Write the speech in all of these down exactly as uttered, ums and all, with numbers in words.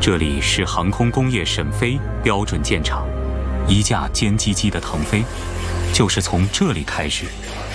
这里是航空工业沈飞标准舰场，一架歼击机的腾飞就是从这里开始。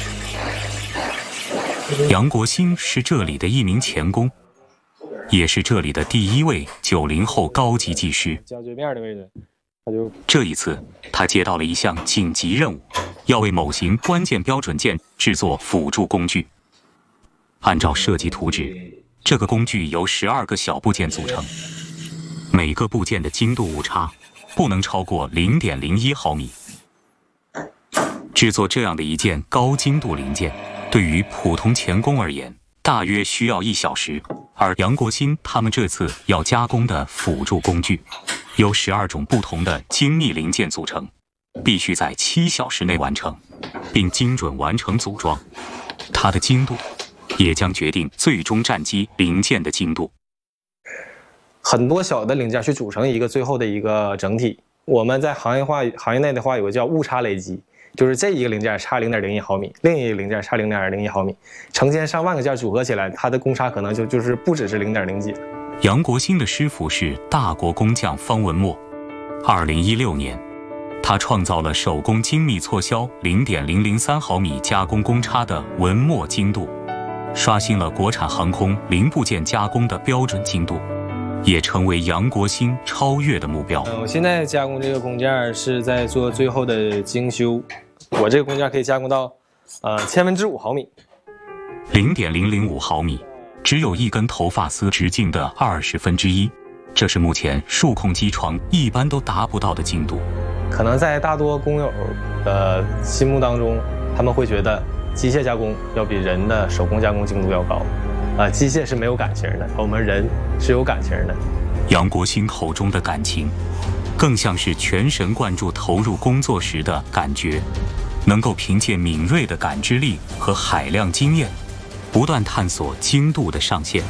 杨国兴是这里的一名钳工，也是这里的第一位九零后高级技师。 交对面的位置，他就这一次，他接到了一项紧急任务，要为某型关键标准舰制作辅助工具。按照设计图纸，这个工具由十二个小部件组成，每个部件的精度误差不能超过 零点零一毫米。制作这样的一件高精度零件，对于普通钳工而言，大约需要一小时。而杨国兴他们这次要加工的辅助工具，由十二种不同的精密零件组成，必须在七小时内完成，并精准完成组装。它的精度也将决定最终战机零件的精度。 很多小的零件去组成一个最后的一个整体。我们在行业化行业内的话，有个叫误差累积，就是这一个零件差 零点零一毫米，另一个零件差 零点零一毫米，成千上万个件组合起来，它的公差可能就就是不只是 零点零几了。 杨国兴的师傅是大国工匠方文墨。二零一六年，他创造了手工精密错削 零点零零三毫米加工公差的文墨精度，刷新了国产航空零部件加工的标准精度，也成为杨国兴超越的目标。 嗯，我现在加工这个工件是在做最后的精修，我这个工件可以加工到呃千分之五毫米， 零点零零五毫米，只有一根头发丝直径的二十分之一，这是目前数控机床一般都达不到的精度。 可能在大多工友的心目当中，他们会觉得机械加工要比人的手工加工精度要高，啊、呃，机械是没有感情的，我们人是有感情的。 杨国兴口中的感情，更像是全神贯注投入工作时的感觉，能够凭借敏锐的感知力和海量经验，不断探索精度的上限。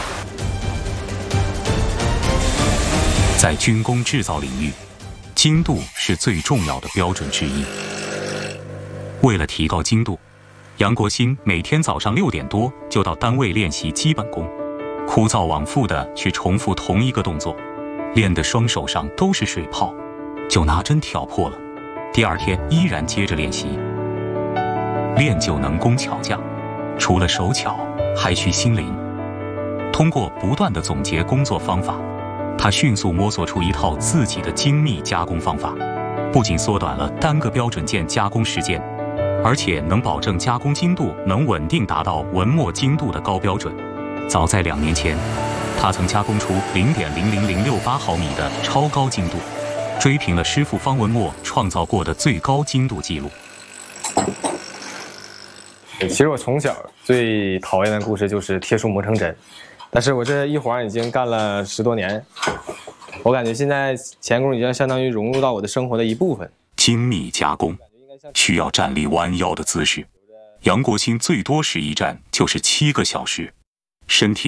在军工制造领域，精度是最重要的标准之一。为了提高精度，杨国兴每天早上六点多就到单位练习基本功，枯燥往复地去重复同一个动作，练得双手上都是水泡，就拿针挑破了。第二天依然接着练习，练就能工巧匠，除了手巧，还需心灵。通过不断的总结工作方法，他迅速摸索出一套自己的精密加工方法，不仅缩短了单个标准件加工时间，而且能保证加工精度能稳定达到文墨精度的高标准。早在两年前，他曾加工出 零点零零零六八毫米的超高精度，追平了师傅方文墨创造过的最高精度记录。 其实我从小最讨厌的故事就是铁树磨成针，但是我这一晃已经干了十多年，我感觉现在钳工已经相当于融入到我的生活的一部分。 精密加工需要站立弯腰的姿势，杨国兴最多时一站就是七个小时，身体